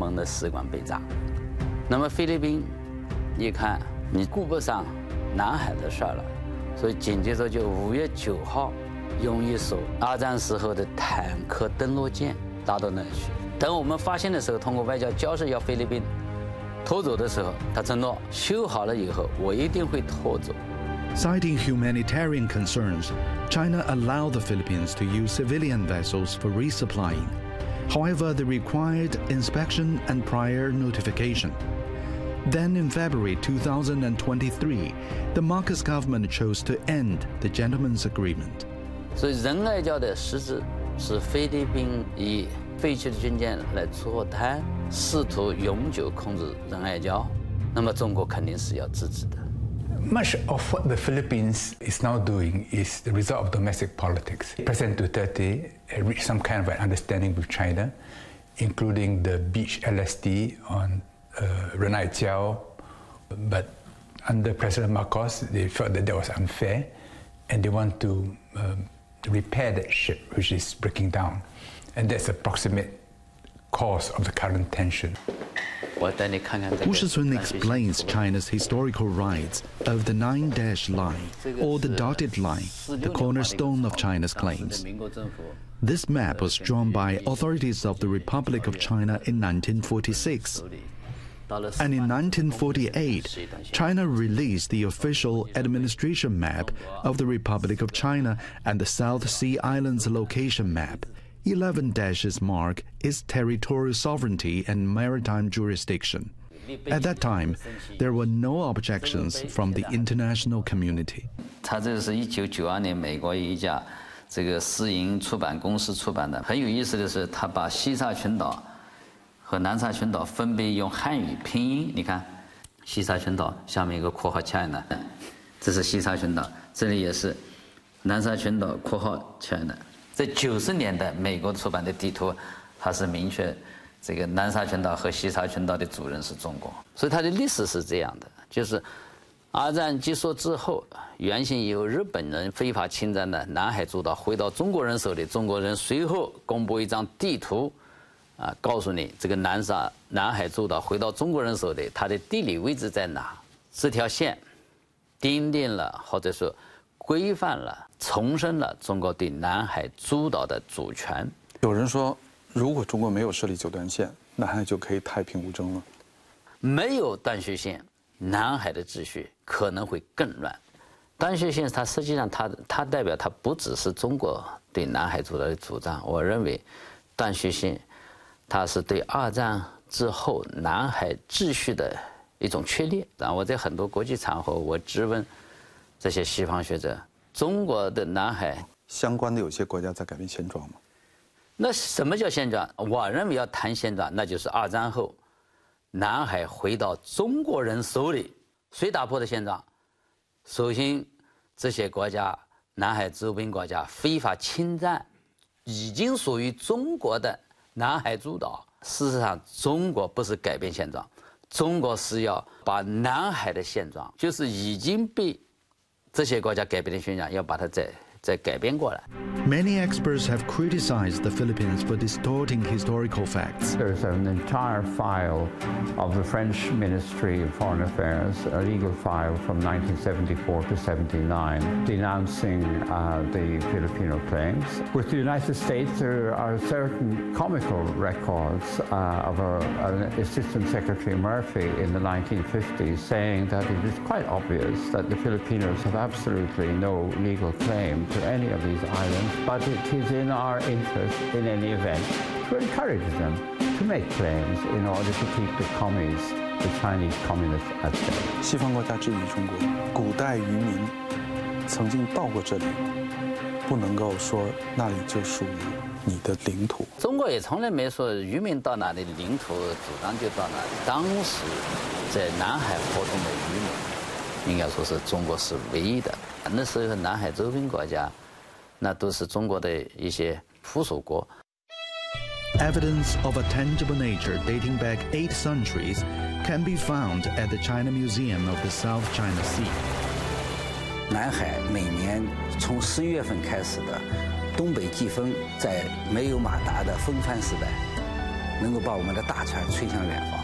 盟的使馆被炸。那么菲律宾一看你顾不上南海的事儿了，所以紧接着就5月9号用一艘二战时候的坦克登陆舰打到那里去。等我们发现的时候，通过外交交涉要菲律宾拖走的时候，他承诺修好了以后我一定会拖走。 Citing humanitarian concerns, China allowed the Philippines to use civilian vessels for resupplying. However, they required inspection and prior notification. Then in February 2023, the Marcos government chose to end the gentleman's agreement. 所以仁爱礁的实质是菲律宾以废弃的军舰来坐滩，试图永久控制仁爱礁。那么中国肯定是要制止的。 Much of what the Philippines is now doing is the result of domestic politics. President Duterte reached some kind of an understanding with China, including the beach LSD on Renai Jiao. But under President Marcos, they felt that was unfair, and they want to repair that ship, which is breaking down. And that's the proximate cause of the current tension. Wu Shizun explains China's historical rights of the 9-dash line, or the dotted line, the cornerstone of China's claims. This map was drawn by authorities of the Republic of China in 1946. And in 1948, China released the official administration map of the Republic of China and the South Sea Islands location map. 11 dashes mark its territorial sovereignty and maritime jurisdiction. At that time, there were no objections from the international community. 它这是1992年美国一家这个私营出版公司出版的。很有意思的是，他把西沙群岛和南沙群岛分别用汉语拼音。你看，西沙群岛下面一个括号 China， 这是西沙群岛，这里也是南沙群岛括号 China。 在90年代，美国出版的地图，它是明确这个南沙群岛和西沙群岛的主人是中国，所以它的历史是这样的：就是二战结束之后，原先由日本人非法侵占的南海诸岛回到中国人手里，中国人随后公布一张地图，告诉你这个南海诸岛回到中国人手里，它的地理位置在哪？这条线订定了，或者说规范了。 重申了中国对南海诸岛的主权。 有人说，如果中国没有设立九段线，南海就可以太平无争了。 没有断续线，南海的秩序可能会更乱。断续线它实际上它代表它不只是中国对南海诸岛的主张。我认为，断续线它是对二战之后南海秩序的一种确立。然后我在很多国际场合，我质问这些西方学者。 中国的南海相关的有些国家在改变现状吗？ 那什么叫现状？我认为要谈现状，那就是二战后南海回到中国人手里，谁打破的现状？首先，这些国家南海周边国家非法侵占已经属于中国的南海诸岛。事实上，中国不是改变现状，中国是要把南海的现状，就是已经被 这些国家改变的现象，要把它再改变过来。 Many experts have criticized the Philippines for distorting historical facts. There's an entire file of the French Ministry of Foreign Affairs, a legal file from 1974 to 79, denouncing the Filipino claims. With the United States, there are certain comical records of an Assistant Secretary Murphy in the 1950s saying that it is quite obvious that the Filipinos have absolutely no legal claim to any of these islands, but it is in our interest, in any event, to encourage them to make claims in order to keep the commies, the Chinese communists at bay. 西方国家质疑中国，古代渔民曾经到过这里，不能够说那里就属于你的领土。 中国也从来没说渔民到哪里领土主张就到哪里。当时在南海活动的渔民，应该说是中国是唯一的。那时候南海周边国家，那都是中国的一些附属国。 Evidence of a tangible nature dating back 8 centuries can be found at the China Museum of the South China Sea. 南海每年从11月份开始的东北季风，在没有马达的风帆时代， 能够把我们的大船吹向远方。